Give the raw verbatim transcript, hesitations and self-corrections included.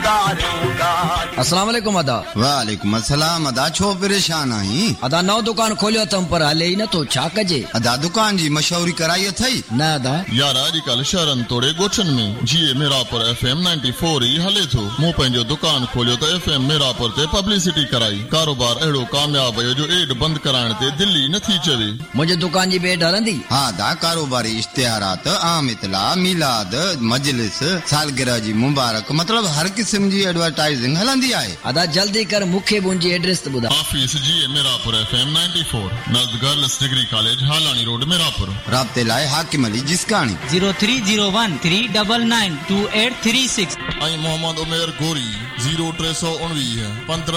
अस्सलाम वालेकुम अदा। वालेकुम अस्सलाम अदा, छो परेशान आई? अदा नौ दुकान खोलियो तम पर हले ही न तो छा कजे? अदा दुकान जी मशहूरी कराई थई न अदा यार अॼुकल्ह शहरनि तोड़े ॻोठनि में जीए मिरापुर एफएम नाइंटी फोर ई हले थो। मूं पंहिंजो दुकान खोलियो त एफएम मिरापुर ते पब्लिसिटी कराई। कारोबार अहिड़ो कामयाब वियो जो एड बंदि कराइण ते दिल्ली नथी चवे। मुंहिंजे दुकान जी बेड हलंदी? हाँ अदा, कारोबारी इश्तिहारात, आम इतला, मिलाद, मजलिस, सालगिरह जी मुबारक, मतलब हर किस्म जी एडवर्टाइजिंग हलंदी आहे। अदा जल्दी कर, मूंखे मुंहिंजी एड्रेस त ॿुधा। ऑफिस जीए मिरापुर FM ninety four, नज़द girls degree college, हालानी road, मिरापुर। राब्ते लाइ हाकिम Ali जिसकानी zero three zero one three nine nine two eight three six. ऐं मोहम्मद उमेर गोरी ज़ीरो टे सौ उणिवीह पंद्रहं